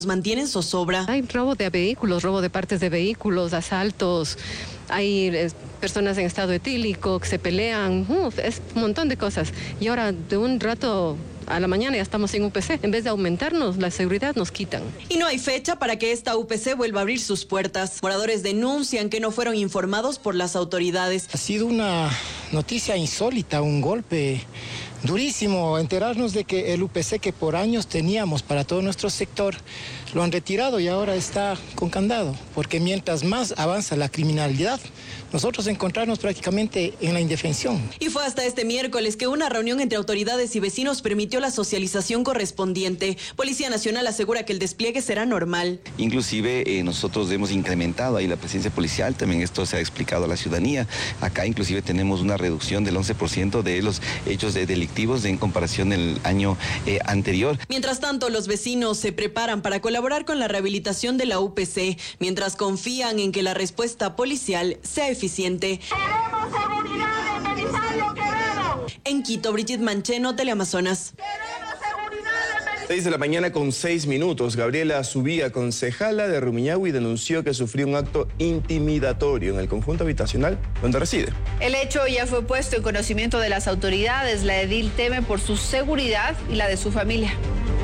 mantienen zozobra. Hay robo de vehículos, robo de partes de vehículos, asaltos, hay personas en estado etílico que se pelean, es un montón de cosas. Y ahora de un rato a la mañana ya estamos en UPC. En vez de aumentarnos la seguridad, nos quitan. Y no hay fecha para que esta UPC vuelva a abrir sus puertas. Moradores denuncian que no fueron informados por las autoridades. Ha sido una noticia insólita, un golpe durísimo enterarnos de que el UPC que por años teníamos para todo nuestro sector lo han retirado y ahora está con candado, porque mientras más avanza la criminalidad, nosotros encontrarnos prácticamente en la indefensión. Y fue hasta este miércoles que una reunión entre autoridades y vecinos permitió la socialización correspondiente. Policía Nacional asegura que el despliegue será normal. Inclusive nosotros hemos incrementado ahí la presencia policial, también esto se ha explicado a la ciudadanía. Acá inclusive tenemos una reducción del 11% de los hechos delictivos en comparación al año anterior. Mientras tanto, los vecinos se preparan para colaborar con la rehabilitación de la UPC, mientras confían en que la respuesta policial sea eficiente. ¡Queremos seguridad en Belisario Quevedo! En Quito, Brigitte Mancheno, Teleamazonas. 6 de la mañana con 6 minutos. Gabriela Subía, concejala de Rumiñahui, denunció que sufrió un acto intimidatorio en el conjunto habitacional donde reside. El hecho ya fue puesto en conocimiento de las autoridades. La edil teme por su seguridad y la de su familia.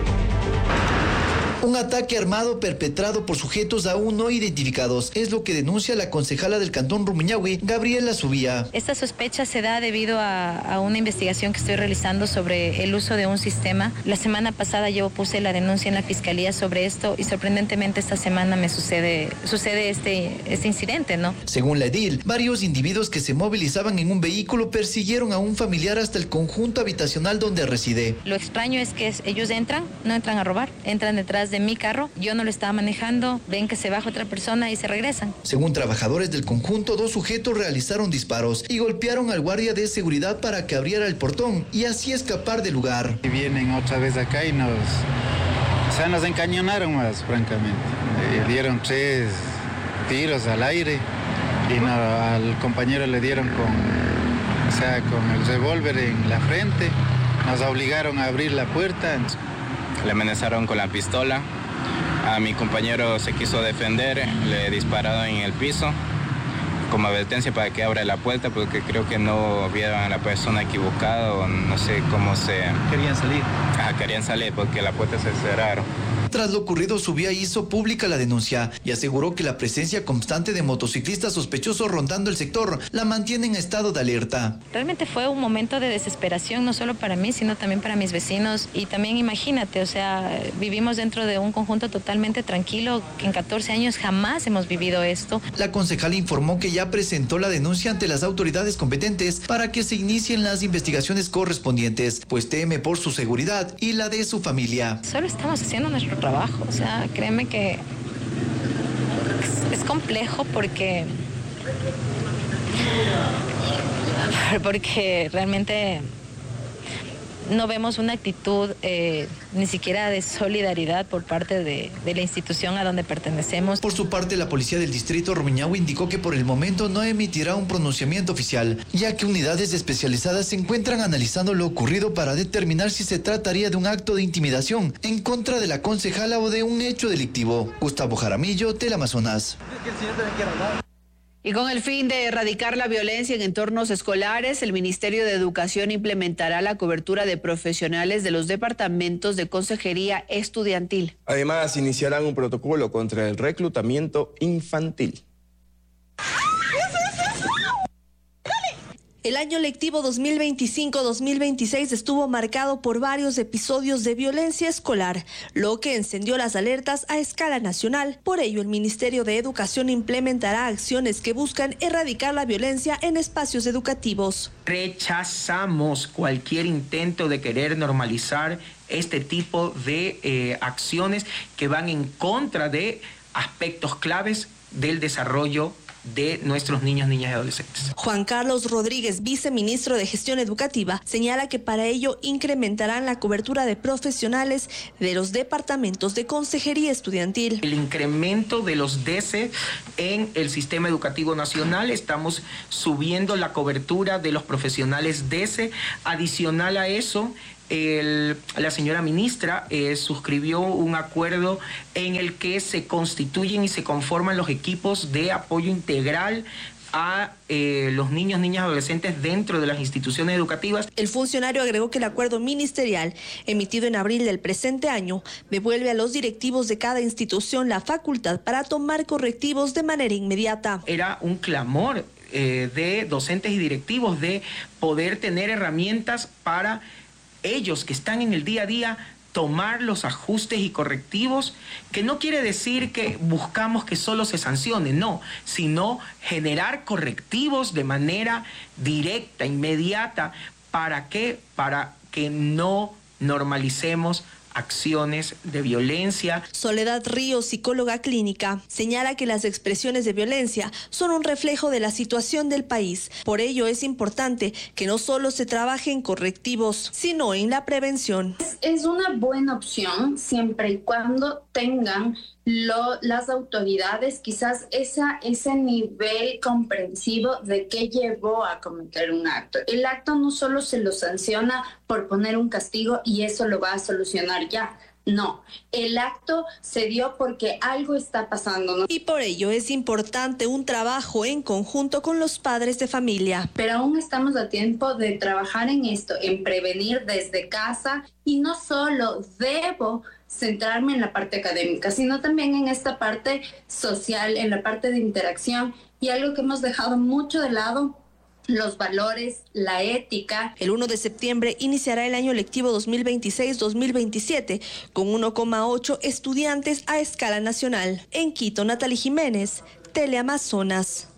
Un ataque armado perpetrado por sujetos aún no identificados es lo que denuncia la concejala del Cantón Rumiñahui, Gabriela Subía. Esta sospecha se da debido a una investigación que estoy realizando sobre el uso de un sistema. La semana pasada yo puse la denuncia en la fiscalía sobre esto y sorprendentemente esta semana me sucede este incidente, ¿no? Según la edil, varios individuos que se movilizaban en un vehículo persiguieron a un familiar hasta el conjunto habitacional donde reside. Lo extraño es que ellos no entran a robar, entran detrás de mi carro, yo no lo estaba manejando, ven que se baja otra persona y se regresan. Según trabajadores del conjunto, 2 sujetos realizaron disparos y golpearon al guardia de seguridad para que abriera el portón y así escapar del lugar. Y vienen otra vez acá y nos encañonaron más, francamente. Dieron 3 tiros al aire y al compañero le dieron con el revólver en la frente. Nos obligaron a abrir la puerta. Le amenazaron con la pistola, a mi compañero se quiso defender, le dispararon en el piso como advertencia para que abra la puerta porque creo que no vieron a la persona equivocada o no sé cómo se... Querían salir. Querían salir porque la puerta se cerraron. Tras lo ocurrido, Subía hizo pública la denuncia y aseguró que la presencia constante de motociclistas sospechosos rondando el sector la mantiene en estado de alerta. Realmente fue un momento de desesperación, no solo para mí, sino también para mis vecinos. Y también imagínate, vivimos dentro de un conjunto totalmente tranquilo, que en 14 años jamás hemos vivido esto. La concejala informó que ya presentó la denuncia ante las autoridades competentes para que se inicien las investigaciones correspondientes, pues teme por su seguridad y la de su familia. Solo estamos haciendo nuestro trabajo, créeme que es complejo porque realmente no vemos una actitud ni siquiera de solidaridad por parte de la institución a donde pertenecemos. Por su parte, la policía del distrito Rumiñahui indicó que por el momento no emitirá un pronunciamiento oficial, ya que unidades especializadas se encuentran analizando lo ocurrido para determinar si se trataría de un acto de intimidación en contra de la concejala o de un hecho delictivo. Gustavo Jaramillo, Teleamazonas. Y con el fin de erradicar la violencia en entornos escolares, el Ministerio de Educación implementará la cobertura de profesionales de los departamentos de consejería estudiantil. Además, iniciarán un protocolo contra el reclutamiento infantil. El año lectivo 2025-2026 estuvo marcado por varios episodios de violencia escolar, lo que encendió las alertas a escala nacional. Por ello, el Ministerio de Educación implementará acciones que buscan erradicar la violencia en espacios educativos. Rechazamos cualquier intento de querer normalizar este tipo de acciones que van en contra de aspectos claves del desarrollo de nuestros niños, niñas y adolescentes. Juan Carlos Rodríguez, viceministro de Gestión Educativa, señala que para ello incrementarán la cobertura de profesionales de los departamentos de consejería estudiantil. El incremento de los DC en el sistema educativo nacional, estamos subiendo la cobertura de los profesionales DC. Adicional a eso, la señora ministra suscribió un acuerdo en el que se constituyen y se conforman los equipos de apoyo integral a los niños, niñas, adolescentes dentro de las instituciones educativas. El funcionario agregó que el acuerdo ministerial emitido en abril del presente año devuelve a los directivos de cada institución la facultad para tomar correctivos de manera inmediata. Era un clamor de docentes y directivos de poder tener herramientas para ellos que están en el día a día tomar los ajustes y correctivos, que no quiere decir que buscamos que solo se sancione, no, sino generar correctivos de manera directa, inmediata. ¿Para qué? Para que no normalicemos acciones de violencia. Soledad Ríos, psicóloga clínica, señala que las expresiones de violencia son un reflejo de la situación del país. Por ello es importante que no solo se trabaje en correctivos, sino en la prevención. Es una buena opción siempre y cuando tengan las autoridades quizás ese nivel comprensivo de qué llevó a cometer un acto. El acto no solo se lo sanciona por poner un castigo y eso lo va a solucionar ya. No, el acto se dio porque algo está pasando, ¿no? Y por ello es importante un trabajo en conjunto con los padres de familia. Pero aún estamos a tiempo de trabajar en esto, en prevenir desde casa, y no solo debo centrarme en la parte académica, sino también en esta parte social, en la parte de interacción, y algo que hemos dejado mucho de lado: los valores, la ética. El 1 de septiembre iniciará el año lectivo 2026-2027 con 1,8 estudiantes a escala nacional. En Quito, Natalie Jiménez, Teleamazonas.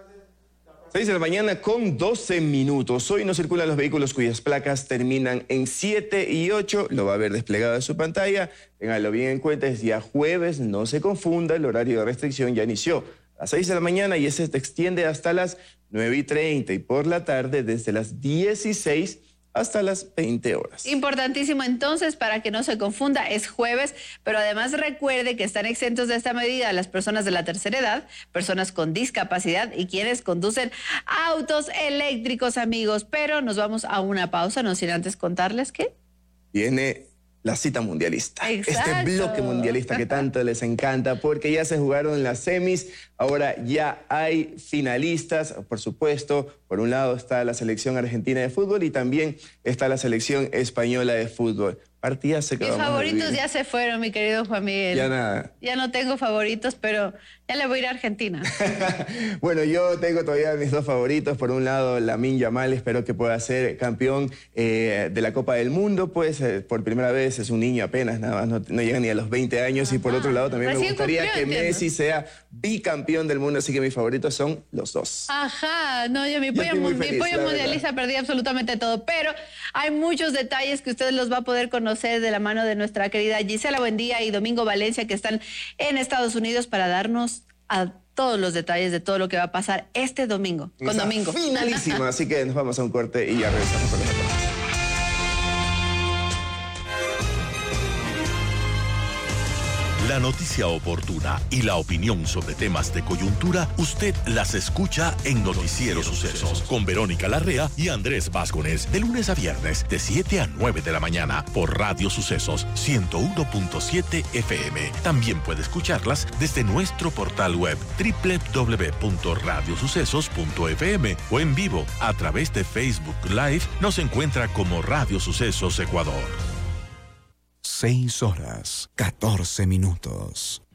6 de la mañana con 12 minutos. Hoy no circulan los vehículos cuyas placas terminan en 7 y 8. Lo va a ver desplegado en su pantalla. Ténganlo bien en cuenta, es día jueves, no se confunda, el horario de restricción ya inició a las 6 de la mañana y ese se extiende hasta las 9:30 y por la tarde desde las 16 hasta las 20 horas. Importantísimo entonces, para que no se confunda, es jueves, pero además recuerde que están exentos de esta medida las personas de la tercera edad, personas con discapacidad y quienes conducen autos eléctricos, amigos. Pero nos vamos a una pausa, no sin antes contarles que viene la cita mundialista. Exacto. Este bloque mundialista que tanto les encanta, porque ya se jugaron las semis, ahora ya hay finalistas, por supuesto. Por un lado está la selección argentina de fútbol y también está la selección española de fútbol. Partidas mis favoritos ya se fueron, mi querido Juan Miguel. Ya nada. Ya no tengo favoritos, pero ya le voy a ir a Argentina. Bueno, yo tengo todavía mis dos favoritos. Por un lado, Lamine Yamal, espero que pueda ser campeón de la Copa del Mundo, pues por primera vez, es un niño apenas, nada más, no llega ni a los 20 años. Y por otro lado, también me gustaría que Messi sea bicampeón del mundo, así que mis favoritos son los dos. Ajá, no, yo mi pollo mundialista perdí absolutamente todo, pero hay muchos detalles que ustedes los va a poder conocer de la mano de nuestra querida Gisela Buendía y Domingo Valencia, que están en Estados Unidos para darnos a todos los detalles de todo lo que va a pasar este domingo. Con Domingo. Finalísimo, así que nos vamos a un corte y ya regresamos con los detalles. La noticia oportuna y la opinión sobre temas de coyuntura, usted las escucha en Noticiero Sucesos con Verónica Larrea y Andrés Vázquez, de lunes a viernes de 7 a 9 de la mañana por Radio Sucesos 101.7 FM. También puede escucharlas desde nuestro portal web www.radiosucesos.fm o en vivo a través de Facebook Live. Nos encuentra como Radio Sucesos Ecuador. 6 horas, 14 minutos.